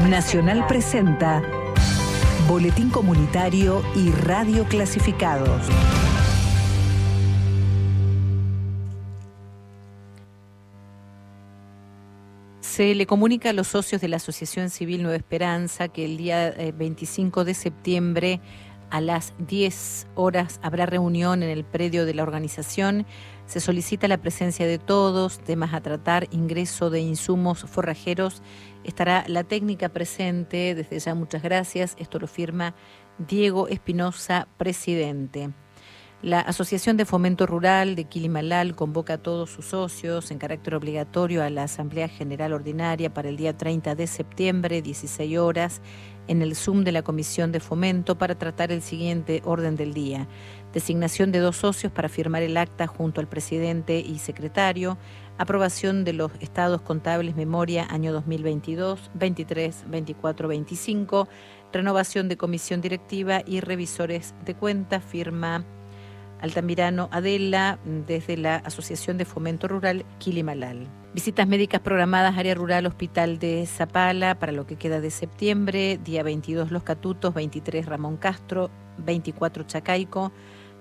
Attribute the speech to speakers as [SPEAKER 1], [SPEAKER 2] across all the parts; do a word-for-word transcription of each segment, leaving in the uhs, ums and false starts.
[SPEAKER 1] Nacional presenta Boletín Comunitario y Radio Clasificados. Se le comunica a los socios de la Asociación Civil Nueva Esperanza que el día veinticinco de septiembre a las diez horas habrá reunión en el predio de la organización. Se solicita la presencia de todos, temas a tratar, ingreso de insumos forrajeros. Estará la técnica presente, desde ya muchas gracias. Esto lo firma Diego Espinosa, presidente. La Asociación de Fomento Rural de Quilimalal convoca a todos sus socios en carácter obligatorio a la Asamblea General Ordinaria para el día treinta de septiembre, dieciséis horas, en el Zoom de la Comisión de Fomento para tratar el siguiente orden del día. Designación de dos socios para firmar el acta junto al presidente y secretario. Aprobación de los estados contables memoria año dos mil veintidós, veintitrés, veinticuatro, veinticinco. Renovación de comisión directiva y revisores de cuentas. Firma Altamirano Adela, desde la Asociación de Fomento Rural Quilimalal. Visitas médicas programadas, área rural, hospital de Zapala, para lo que queda de septiembre. Día veintidós Los Catutos, veintitrés Ramón Castro, veinticuatro Chacaico,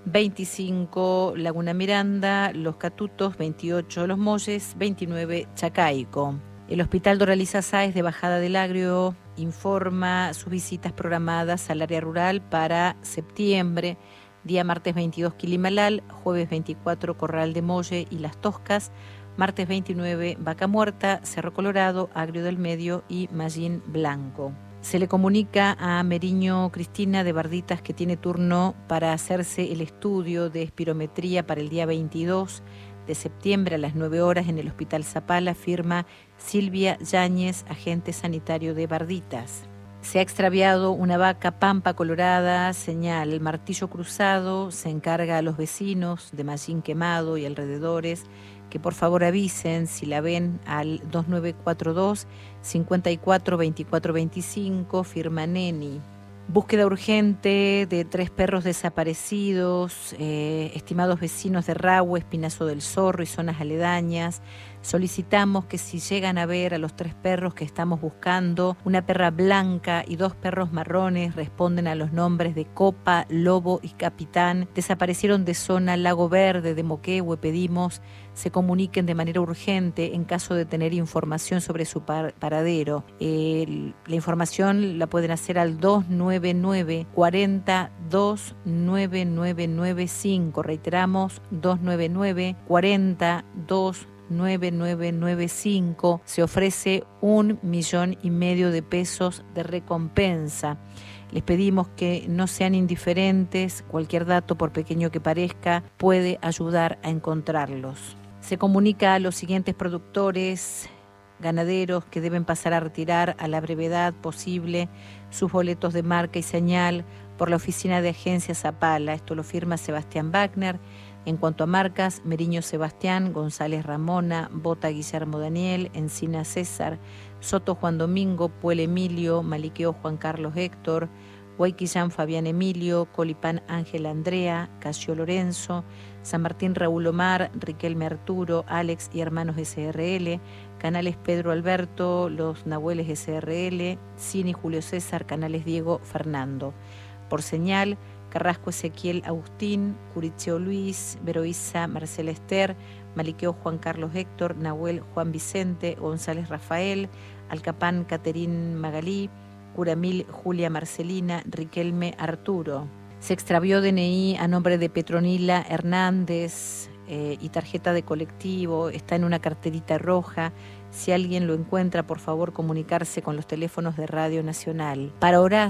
[SPEAKER 1] veinticinco Laguna Miranda, Los Catutos, veintiocho Los Molles, veintinueve Chacaico. El Hospital Doraliza Sáez de Bajada del Agrio informa sus visitas programadas al área rural para septiembre. Día martes veintidós Quilimalal, jueves veinticuatro Corral de Molle y Las Toscas, martes veintinueve Vaca Muerta, Cerro Colorado, Agrio del Medio y Mallín Blanco. Se le comunica a Meriño Cristina de Barditas que tiene turno para hacerse el estudio de espirometría para el día veintidós de septiembre a las nueve horas en el Hospital Zapala. Firma Silvia Yáñez, agente sanitario de Barditas. Se ha extraviado una vaca pampa colorada, señal martillo cruzado. Se encarga a los vecinos de Mallín Quemado y alrededores que por favor avisen si la ven al dos nueve cuatro dos, cinco cuatro, veinticuatro veinticinco. Firma Neni. Búsqueda urgente de tres perros desaparecidos, eh, estimados vecinos de Rahue, Espinazo del Zorro y zonas aledañas. Solicitamos que si llegan a ver a los tres perros que estamos buscando, una perra blanca y dos perros marrones, responden a los nombres de Copa, Lobo y Capitán, desaparecieron de zona Lago Verde de Moquehue. Pedimos se comuniquen de manera urgente en caso de tener información sobre su par paradero. Eh, la información la pueden hacer al dos nueve nueve, cuarenta, dos nueve nueve nueve cinco. Reiteramos, dos nueve nueve, cuarenta, dos nueve nueve nueve cinco. Se ofrece un millón y medio de pesos de recompensa. Les pedimos que no sean indiferentes. Cualquier dato, por pequeño que parezca, puede ayudar a encontrarlos. Se comunica a los siguientes productores ganaderos que deben pasar a retirar a la brevedad posible sus boletos de marca y señal por la oficina de agencia Zapala. Esto lo firma Sebastián Wagner. En cuanto a marcas, Meriño Sebastián, González Ramona, Bota Guillermo Daniel, Encina César, Soto Juan Domingo, Puel Emilio, Maliqueo Juan Carlos Héctor, Guayquillán Fabián Emilio, Colipán Ángel Andrea, Casio Lorenzo, San Martín Raúl Omar, Riquelme Arturo, Alex y Hermanos S R L, Canales Pedro Alberto, Los Nahueles S R L, Cini Julio César, Canales Diego Fernando. Por señal, Carrasco Ezequiel Agustín, Curicheo Luis, Veroiza Marcela Esther, Maliqueo Juan Carlos Héctor, Nahuel Juan Vicente, González Rafael, Alcapán Caterín Magalí, Curamil Julia Marcelina, Riquelme Arturo. Se extravió D N I a nombre de Petronila Hernández eh, y tarjeta de colectivo. Está en una carterita roja. Si alguien lo encuentra, por favor comunicarse con los teléfonos de Radio Nacional. Para Horacio